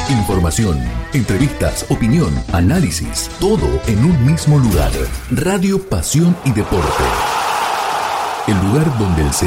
Información, entrevistas, opinión, análisis, todo en un mismo lugar. Radio Pasión y Deporte. El lugar donde el